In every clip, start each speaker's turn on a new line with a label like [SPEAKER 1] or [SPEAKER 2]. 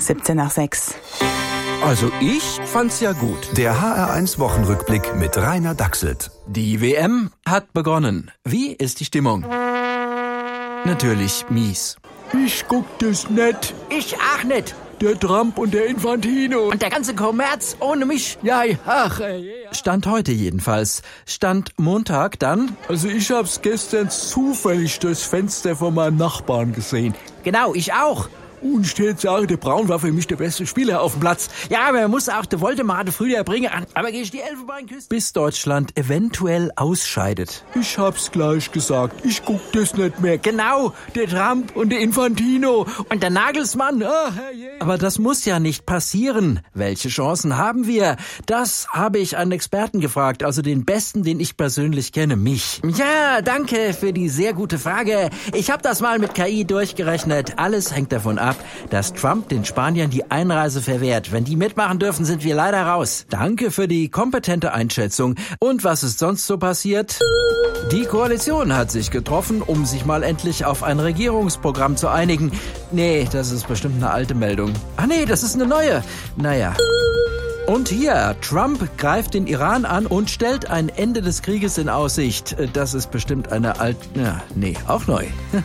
[SPEAKER 1] 6:17.
[SPEAKER 2] Also ich fand's ja gut.
[SPEAKER 3] Der HR1-Wochenrückblick mit Rainer Dachselt.
[SPEAKER 2] Die WM hat begonnen. Wie ist die Stimmung? Natürlich mies.
[SPEAKER 4] Ich guck das nicht.
[SPEAKER 5] Ich auch nicht.
[SPEAKER 4] Der Trump und der Infantino.
[SPEAKER 5] Und der ganze Kommerz ohne mich.
[SPEAKER 4] Ja, ach,
[SPEAKER 2] Stand heute jedenfalls. Stand Montag dann.
[SPEAKER 4] Also ich hab's gestern zufällig durchs Fenster von meinem Nachbarn gesehen.
[SPEAKER 5] Genau, ich auch.
[SPEAKER 4] Und ich würde sagen, der Braun war für mich der beste Spieler auf dem Platz.
[SPEAKER 5] Ja, aber er muss auch der Voldemort früher bringen. Aber geh ich die Elfenbeinküste.
[SPEAKER 2] Bis Deutschland eventuell ausscheidet.
[SPEAKER 4] Ich hab's gleich gesagt. Ich guck das nicht mehr.
[SPEAKER 5] Genau,
[SPEAKER 4] Der Trump und der Infantino.
[SPEAKER 5] und der Nagelsmann.
[SPEAKER 4] Ach, herrje.
[SPEAKER 2] Aber das muss ja nicht passieren. Welche Chancen haben wir? Das habe ich einen Experten gefragt, also den besten, den ich persönlich kenne, mich.
[SPEAKER 5] Ja, danke für die sehr gute Frage. Ich habe das mal mit KI durchgerechnet.
[SPEAKER 2] Alles hängt davon ab, dass Trump den Spaniern die Einreise verwehrt. Wenn die mitmachen dürfen, sind wir leider raus. Danke für die kompetente Einschätzung. Und was ist sonst so passiert? Die Koalition hat sich getroffen, um sich mal endlich auf ein Regierungsprogramm zu einigen. Nee, das ist bestimmt eine alte Meldung. Ach nee, das ist eine neue. Naja. Und hier, Trump greift den Iran an und stellt ein Ende des Krieges in Aussicht. Das ist bestimmt eine alte... Ja, nee, auch neu.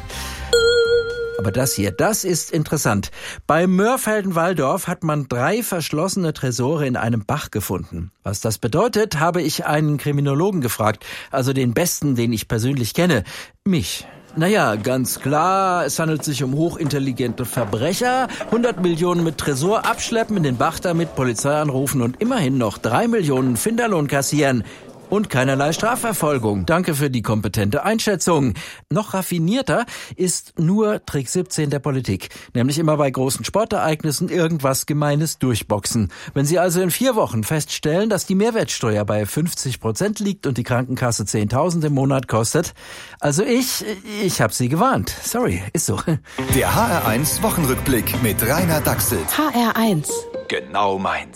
[SPEAKER 2] Aber das hier, das ist interessant. Bei Mörfelden-Walldorf hat man 3 verschlossene Tresore in einem Bach gefunden. Was das bedeutet, habe ich einen Kriminologen gefragt, also den besten, den ich persönlich kenne, mich. Naja, ganz klar, es handelt sich um hochintelligente Verbrecher, 100 Millionen mit Tresor abschleppen, in den Bach damit, Polizei anrufen und immerhin noch 3 Millionen Finderlohn kassieren. Und keinerlei Strafverfolgung. Danke für die kompetente Einschätzung. Noch raffinierter ist nur Trick 17 der Politik. Nämlich immer bei großen Sportereignissen irgendwas Gemeines durchboxen. Wenn Sie also in 4 Wochen feststellen, dass die Mehrwertsteuer bei 50% liegt und die Krankenkasse 10.000 im Monat kostet. Also ich habe Sie gewarnt. Sorry, ist so.
[SPEAKER 3] Der HR1-Wochenrückblick mit Rainer Dachselt.
[SPEAKER 1] HR1.
[SPEAKER 3] Genau meins.